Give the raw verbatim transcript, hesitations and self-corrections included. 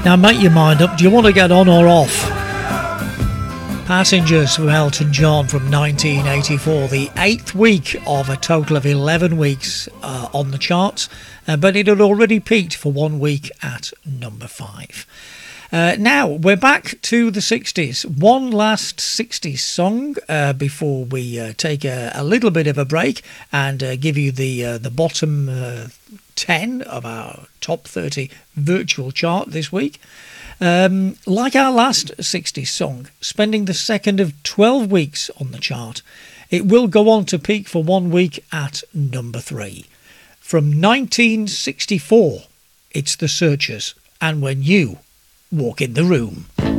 Now make your mind up, do you want to get on or off? Passengers from Elton John from nineteen eighty-four, the eighth week of a total of eleven weeks uh, on the charts, uh, but it had already peaked for one week at number five. Uh, now, we're back to the sixties. One last sixties song uh, before we uh, take a, a little bit of a break and uh, give you the, uh, the bottom uh, ten of our top thirty virtual chart this week. Um, like our last sixties song, spending the second of twelve weeks on the chart, it will go on to peak for one week at number three. From nineteen sixty-four, it's The Searchers, and When You Walk in the Room.